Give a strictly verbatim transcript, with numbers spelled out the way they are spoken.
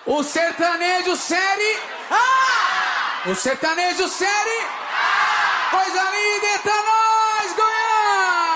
O sertanejo série. Ah! O sertanejo série. Ah! Coisa linda, eita nós, Goiás!